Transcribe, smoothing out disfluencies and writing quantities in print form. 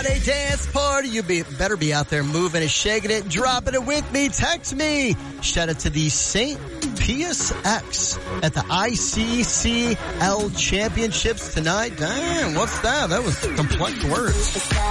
Friday dance party. You better be out there moving and shaking it, dropping it with me. Text me. Shout out to the St. Pius X at the ICCL Championships tonight. Damn, what's that? That was complex words.